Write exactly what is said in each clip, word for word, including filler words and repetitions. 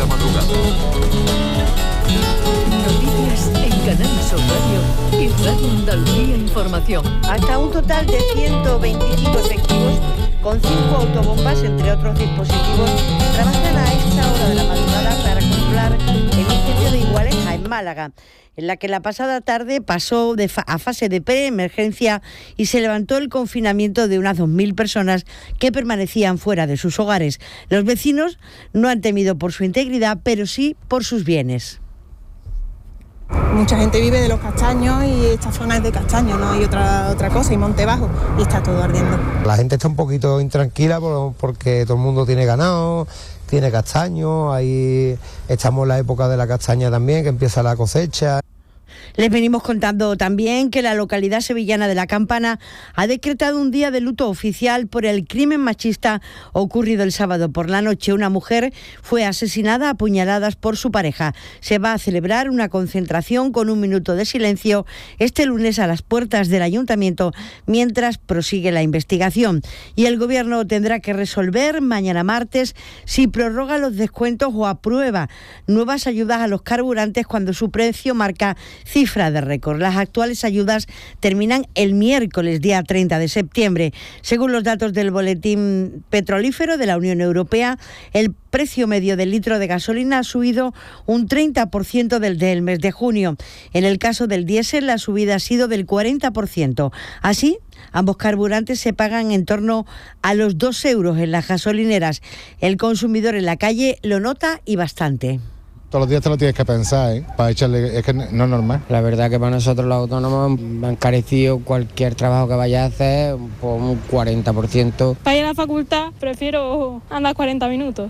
la madrugada. Noticias en Canal Sur Radio y Radio Andalucía Información. Hasta un total de ciento veinticinco efectivos con cinco autobombas, entre otros dispositivos, trabajan a esta hora de la madrugada para controlar el incendio de Igualeja, en Málaga, en la que la pasada tarde pasó de fa- a fase de preemergencia y se levantó el confinamiento de unas dos mil personas que permanecían fuera de sus hogares. Los vecinos no han temido por su integridad, pero sí por sus bienes. Mucha gente vive de los castaños y esta zona es de castaños, no hay otra otra cosa, y monte bajo, y está todo ardiendo. La gente está un poquito intranquila por, porque todo el mundo tiene ganado, tiene castaños, ahí estamos en la época de la castaña también, que empieza la cosecha. Les venimos contando también que la localidad sevillana de La Campana ha decretado un día de luto oficial por el crimen machista ocurrido el sábado por la noche. Una mujer fue asesinada a puñaladas por su pareja. Se va a celebrar una concentración con un minuto de silencio este lunes a las puertas del ayuntamiento mientras prosigue la investigación. Y el gobierno tendrá que resolver mañana martes si prorroga los descuentos o aprueba nuevas ayudas a los carburantes cuando su precio marca cifra de récord. Las actuales ayudas terminan el miércoles, día treinta de septiembre. Según los datos del boletín petrolífero de la Unión Europea, el precio medio del litro de gasolina ha subido un treinta por ciento del del mes de junio. En el caso del diésel, la subida ha sido del cuarenta por ciento. Así, ambos carburantes se pagan en torno a los dos euros en las gasolineras. El consumidor en la calle lo nota y bastante. Todos los días te lo tienes que pensar, ¿eh? Para echarle, es que no es normal. La verdad que para nosotros los autónomos han encarecido cualquier trabajo que vaya a hacer por un cuarenta por ciento. Para ir a la facultad prefiero andar cuarenta minutos.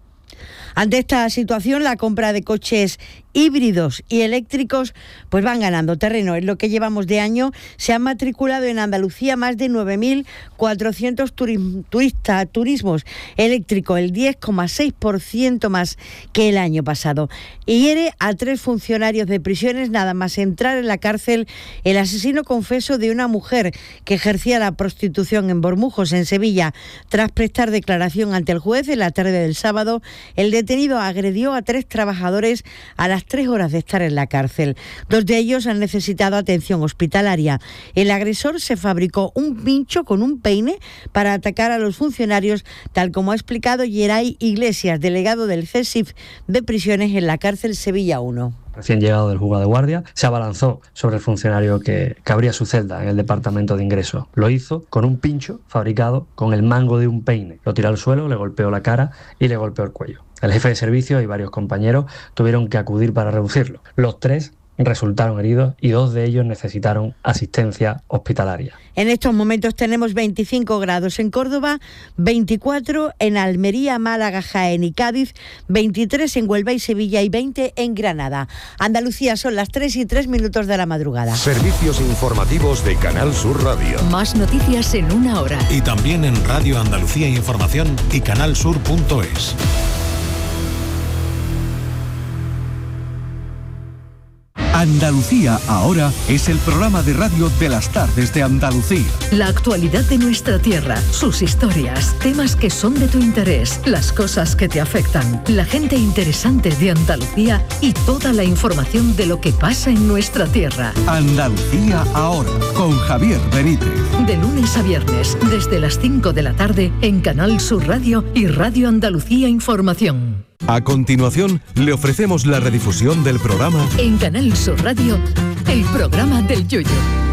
Ante esta situación, la compra de coches híbridos y eléctricos pues van ganando terreno. En lo que llevamos de año se han matriculado en Andalucía más de nueve mil cuatrocientos turi- turistas, turismos eléctricos, el diez coma seis por ciento más que el año pasado. Y hiere a tres funcionarios de prisiones nada más entrar en la cárcel el asesino confeso de una mujer que ejercía la prostitución en Bormujos, en Sevilla. Tras prestar declaración ante el juez en la tarde del sábado, el detenido agredió a tres trabajadores a las tres horas de estar en la cárcel. Dos de ellos han necesitado atención hospitalaria. El agresor se fabricó un pincho con un peine para atacar a los funcionarios, tal como ha explicado Yeray Iglesias, delegado del CESIF de prisiones en la cárcel Sevilla uno. Recién llegado del juzgado de guardia, se abalanzó sobre el funcionario que, que abría su celda en el departamento de ingresos. Lo hizo con un pincho fabricado con el mango de un peine. Lo tiró al suelo, le golpeó la cara y le golpeó el cuello. El jefe de servicio y varios compañeros tuvieron que acudir para reducirlo. Los tres resultaron heridos y dos de ellos necesitaron asistencia hospitalaria. En estos momentos tenemos veinticinco grados en Córdoba, veinticuatro en Almería, Málaga, Jaén y Cádiz, veintitrés en Huelva y Sevilla y veinte en Granada. Andalucía, son las tres y tres minutos de la madrugada. Servicios informativos de Canal Sur Radio. Más noticias en una hora. Y también en Radio Andalucía Información y canalsur punto es. Andalucía ahora es el programa de radio de las tardes de Andalucía. La actualidad de nuestra tierra, sus historias, temas que son de tu interés, las cosas que te afectan, la gente interesante de Andalucía y toda la información de lo que pasa en nuestra tierra. Andalucía ahora, con Javier Benítez. De lunes a viernes, desde las cinco de la tarde, en Canal Sur Radio y Radio Andalucía Información. A continuación, le ofrecemos la redifusión del programa En Canal Sur Radio, el programa del Yoyo.